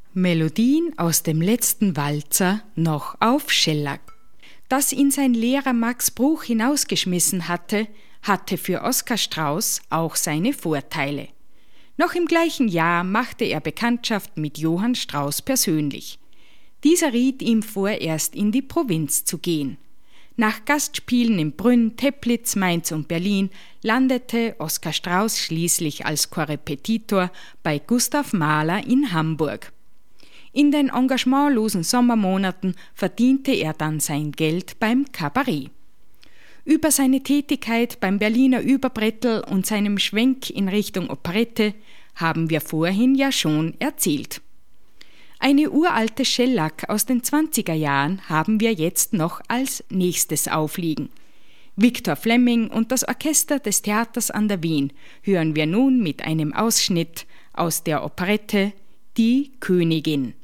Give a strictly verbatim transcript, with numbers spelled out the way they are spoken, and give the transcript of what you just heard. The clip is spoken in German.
Melodien aus dem letzten Walzer noch auf Schellack. Dass ihn sein Lehrer Max Bruch hinausgeschmissen hatte, hatte für Oskar Strauß auch seine Vorteile. Noch im gleichen Jahr machte er Bekanntschaft mit Johann Strauß persönlich. Dieser riet ihm vorerst in die Provinz zu gehen. Nach Gastspielen in Brünn, Teplitz, Mainz und Berlin landete Oskar Strauß schließlich als Korrepetitor bei Gustav Mahler in Hamburg. In den engagementlosen Sommermonaten verdiente er dann sein Geld beim Kabarett. Über seine Tätigkeit beim Berliner Überbrettel und seinem Schwenk in Richtung Operette haben wir vorhin ja schon erzählt. Eine uralte Schellack aus den zwanziger Jahren haben wir jetzt noch als nächstes aufliegen. Victor Fleming und das Orchester des Theaters an der Wien hören wir nun mit einem Ausschnitt aus der Operette Die Königin.